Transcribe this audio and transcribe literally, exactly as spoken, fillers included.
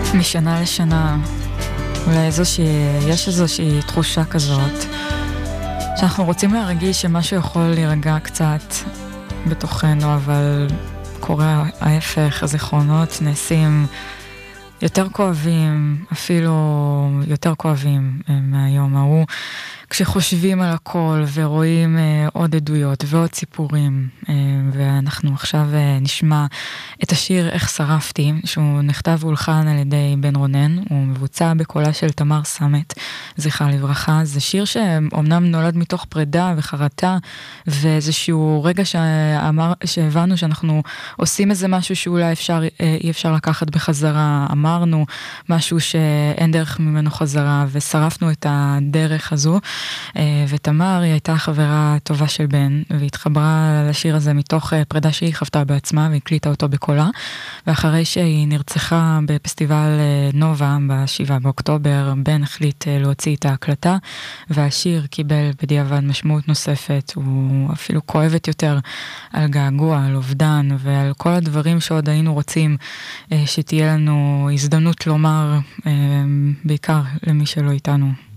משנה לשנה, אולי איזושהי, יש איזושהי תחושה כזאת, שאנחנו רוצים להרגיש שמשהו יכול להירגע קצת בתוכנו, אבל קורה ההפך, הזיכרונות נעשים יותר כואבים, אפילו יותר כואבים מהיום ההוא, כשחושבים על הכל ורואים אה, עוד עדויות ועוד סיפורים, אה, ואנחנו עכשיו אה, נשמע את השיר איך שרפתי, שהוא נכתב והולחן על ידי בן רונן, הוא מבוצע בקולה של תמר סמת, זכרה לברכה. זה שיר שאומנם נולד מתוך פרידה וחרטה, ואיזשהו רגע שאמר, שהבנו שאנחנו עושים איזה משהו שאולי אפשר, אה, אי אפשר לקחת בחזרה, אמרנו משהו שאין דרך ממנו חזרה, ושרפנו את הדרך הזו, ותמר היא הייתה חברה טובה של בן, והתחברה לשיר הזה מתוך פרידה שהיא חוותה בעצמה, והקליטה אותו בקולה, ואחרי שהיא נרצחה בפסטיבל נובה בשבעה באוקטובר, בן החליט להוציא את ההקלטה, והשיר קיבל בדיעבד משמעות נוספת, הוא אפילו כואבת יותר על געגוע, על אובדן, ועל כל הדברים שעוד היינו רוצים שתהיה לנו הזדמנות לומר, בעיקר למי שלא איתנו.